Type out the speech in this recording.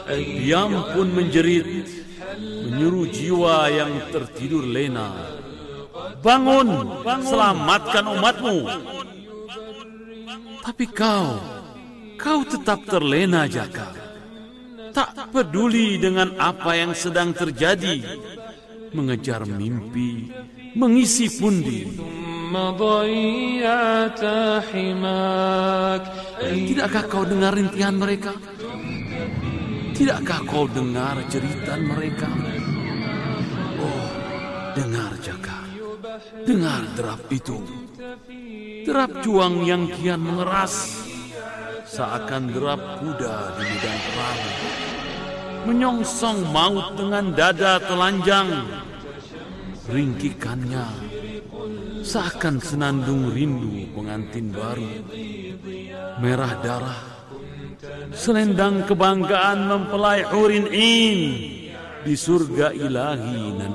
Diam pun menjerit, menyuruh jiwa yang tertidur lena, bangun, selamatkan umatmu. Tapi kau tetap terlena, Jaka. Tak peduli dengan apa yang sedang terjadi, mengejar mimpi, mengisi pundi. Tidakkah kau dengar rintihan mereka? Tidakkah kau dengar jeritan mereka? Oh, dengar, Jaka. Dengar derap itu. Derap juang yang kian mengeras, seakan derap kuda di medan perang. Menyongsong maut dengan dada telanjang. Ringkikannya seakan senandung rindu pengantin baru. Merah darah, selendang kebanggaan mempelai hurin in di surga ilahi nan